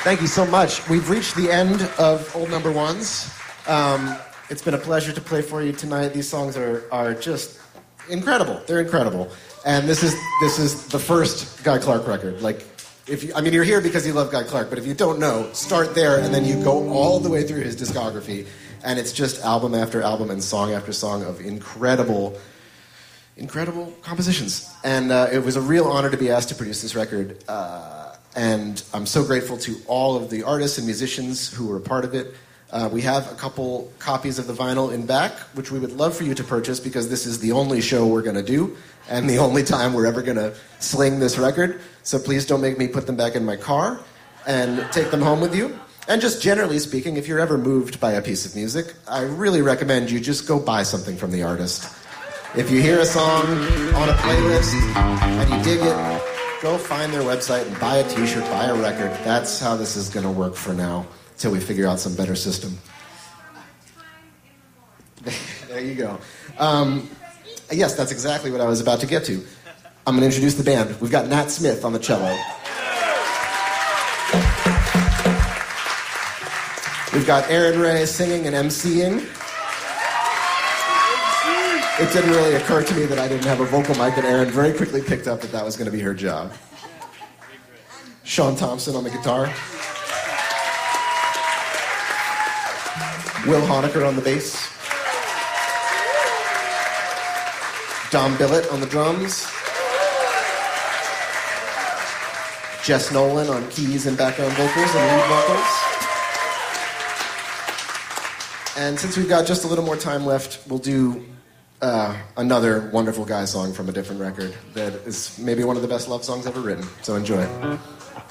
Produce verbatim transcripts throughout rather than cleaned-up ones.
Thank you so much. We've reached the end of Old Number Ones. Um, it's been a pleasure to play for you tonight. These songs are are just incredible. They're incredible. And this is this is the first Guy Clark record. Like, if you, I mean, you're here because you love Guy Clark, but if you don't know, start there and then you go all the way through his discography, and it's just album after album and song after song of incredible, incredible compositions. And uh, it was a real honor to be asked to produce this record. Uh, and I'm so grateful to all of the artists and musicians who were a part of it. Uh, we have a couple copies of the vinyl in back, which we would love for you to purchase because this is the only show we're going to do and the only time we're ever going to sling this record. So please don't make me put them back in my car and take them home with you. And just generally speaking, if you're ever moved by a piece of music, I really recommend you just go buy something from the artist. If you hear a song on a playlist and you dig it, go find their website and buy a t-shirt, buy a record. That's how this is going to work for now, till we figure out some better system. There you go. Um, yes, that's exactly what I was about to get to. I'm going to introduce the band. We've got Nat Smith on the cello. We've got Erin Ray singing and emceeing. It didn't really occur to me that I didn't have a vocal mic, and Erin very quickly picked up that that was going to be her job. Sean Thompson on the guitar. Will Honecker on the bass. Dom Billett on the drums. Jess Nolan on keys and background vocals and lead vocals. And since we've got just a little more time left, we'll do uh, another wonderful Guy song from a different record that is maybe one of the best love songs ever written. So enjoy.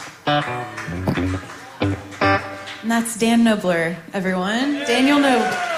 And that's Dan Nobler, everyone. Daniel Nobler.